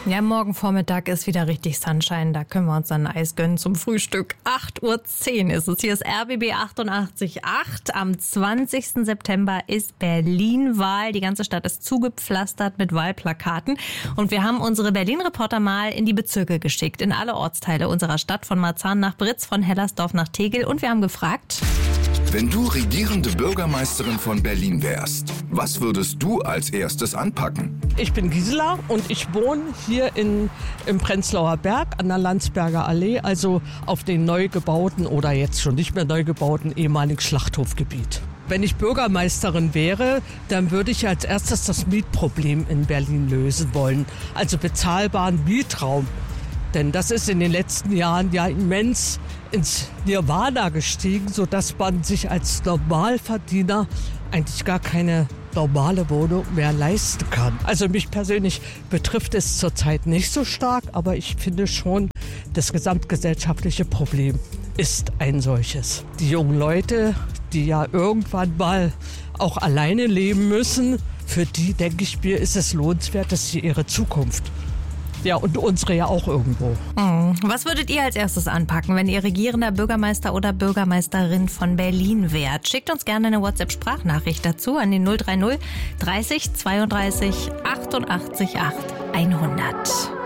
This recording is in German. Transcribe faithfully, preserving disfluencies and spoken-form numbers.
Ja, morgen Vormittag ist wieder richtig Sunshine. Da können wir uns dann ein Eis gönnen zum Frühstück. acht Uhr zehn ist es. Hier ist R B B achtundachtzig Komma acht. Am zwanzigsten September ist Berlin-Wahl. Die ganze Stadt ist zugepflastert mit Wahlplakaten. Und wir haben unsere Berlin-Reporter mal in die Bezirke geschickt. In alle Ortsteile unserer Stadt. Von Marzahn nach Britz, von Hellersdorf nach Tegel. Und wir haben gefragt: Wenn du regierende Bürgermeisterin von Berlin wärst, was würdest du als erstes anpacken? Ich bin Gisela und ich wohne hier in, im Prenzlauer Berg an der Landsberger Allee, also auf den neu gebauten oder jetzt schon nicht mehr neu gebauten ehemaligen Schlachthofgebiet. Wenn ich Bürgermeisterin wäre, dann würde ich als erstes das Mietproblem in Berlin lösen wollen, also bezahlbaren Mietraum. Denn das ist in den letzten Jahren ja immens ins Nirvana gestiegen, sodass man sich als Normalverdiener eigentlich gar keine normale Wohnung mehr leisten kann. Also mich persönlich betrifft es zurzeit nicht so stark, aber ich finde schon, das gesamtgesellschaftliche Problem ist ein solches. Die jungen Leute, die ja irgendwann mal auch alleine leben müssen, für die, denke ich mir, ist es lohnenswert, dass sie ihre Zukunft. Ja, und unsere ja auch irgendwo. Was würdet ihr als erstes anpacken, wenn ihr regierender Bürgermeister oder Bürgermeisterin von Berlin wärt? Schickt uns gerne eine WhatsApp-Sprachnachricht dazu an den null drei null dreißig zweiunddreißig achtundachtzig acht hundert.